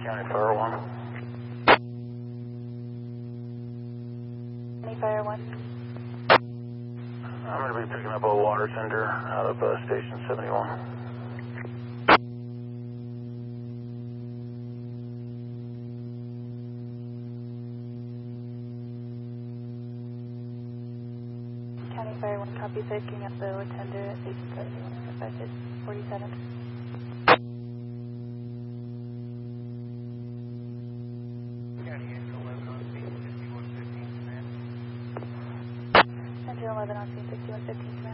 County Fire 1. County Fire 1. I'm going to be picking up a water tender out of Station 71. County Fire 1, copy, picking up the tender at Station 71, affected 47. Engine 11 on scene 6115, command.